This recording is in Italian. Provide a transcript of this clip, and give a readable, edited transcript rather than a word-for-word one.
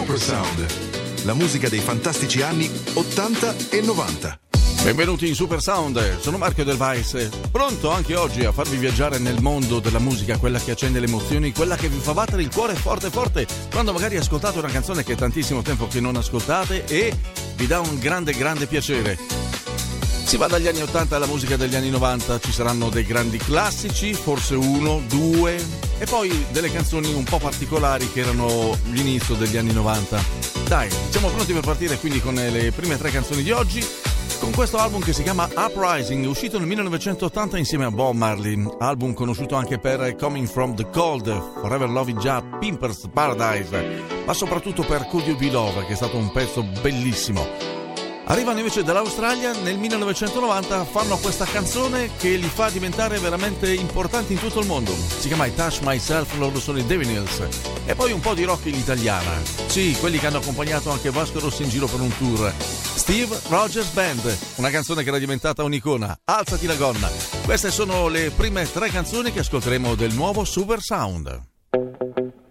Super Sound, la musica dei fantastici anni 80 e 90. Benvenuti in Super Sound, sono Marco Del Vais, pronto anche oggi a farvi viaggiare nel mondo della musica, quella che accende le emozioni, quella che vi fa battere il cuore forte forte quando magari ascoltate una canzone che è tantissimo tempo che non ascoltate e vi dà un grande piacere. Si va dagli anni 80 alla musica degli anni 90, ci saranno dei grandi classici, forse uno, due, e poi delle canzoni un po' particolari che erano l'inizio degli anni 90. Dai, siamo pronti per partire quindi con le prime tre canzoni di oggi, con questo album che si chiama Uprising, uscito nel 1980 insieme a Bob Marley, album conosciuto anche per Coming From The Cold, Forever Loving Ya, Pimpers Paradise, ma soprattutto per Could You Be Love, che è stato un pezzo bellissimo. Arrivano invece dall'Australia, nel 1990 fanno questa canzone che li fa diventare veramente importanti in tutto il mondo. Si chiama I Touch Myself, loro sono i Devin Hills. E poi un po' di rock in italiana. Sì, quelli che hanno accompagnato anche Vasco Rossi in giro per un tour. Steve Rogers Band, una canzone che era diventata un'icona. Alzati la gonna. Queste sono le prime tre canzoni che ascolteremo del nuovo Super Sound.